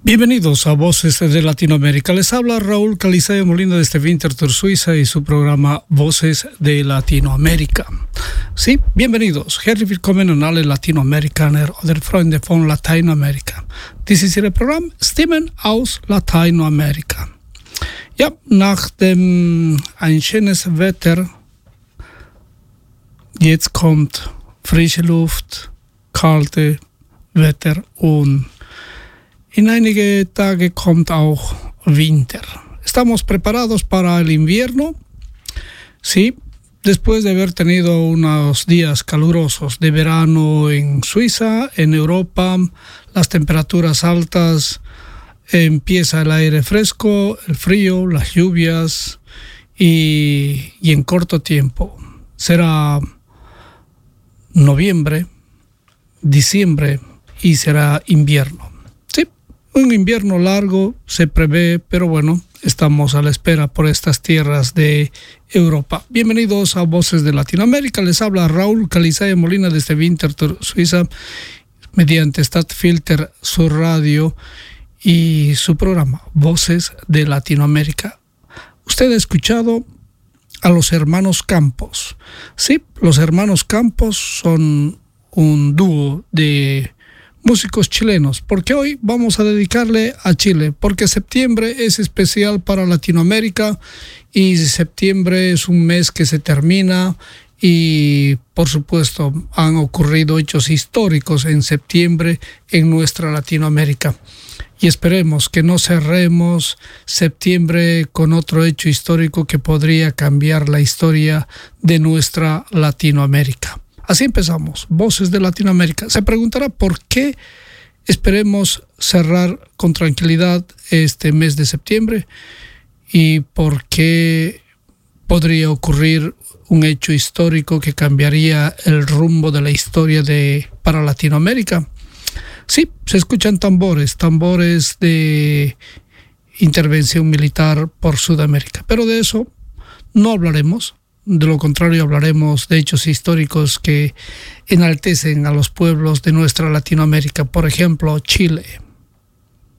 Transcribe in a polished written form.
Bienvenidos a Voces de Latinoamérica. Les habla Raúl Calizaya Molina desde Winterthur, Suiza, y su programa Voces de Latinoamérica. Sí, bienvenidos. Herzlich willkommen an alle Latinoamerikaner oder Freunde von Lateinamerika. Dies ist Ihr Programm Stimmen aus Lateinamerika. Ja, nach dem ein schönes Wetter, jetzt kommt frische Luft, kalte Wetter und en einige Tage kommt auch Winter. ¿Estamos preparados para el invierno? Sí, después de haber tenido unos días calurosos de verano en Suiza, en Europa, las temperaturas altas, empieza el aire fresco, el frío, las lluvias y en corto tiempo. Será noviembre, diciembre y será invierno. Un invierno largo se prevé, pero bueno, estamos a la espera por estas tierras de Europa. Bienvenidos a Voces de Latinoamérica. Les habla Raúl Calizaya Molina desde Winterthur, Suiza, mediante Stadtfilter, su radio y su programa Voces de Latinoamérica. Usted ha escuchado a los hermanos Campos. Sí, los hermanos Campos son un dúo de músicos chilenos, porque hoy vamos a dedicarle a Chile, porque septiembre es especial para Latinoamérica y septiembre es un mes que se termina y por supuesto han ocurrido hechos históricos en septiembre en nuestra Latinoamérica. Y esperemos que no cerremos septiembre con otro hecho histórico que podría cambiar la historia de nuestra Latinoamérica. Así empezamos, Voces de Latinoamérica. Se preguntará por qué esperemos cerrar con tranquilidad este mes de septiembre y por qué podría ocurrir un hecho histórico que cambiaría el rumbo de la historia para Latinoamérica. Sí, se escuchan tambores de intervención militar por Sudamérica, pero de eso no hablaremos. De lo contrario, hablaremos de hechos históricos que enaltecen a los pueblos de nuestra Latinoamérica, por ejemplo, Chile.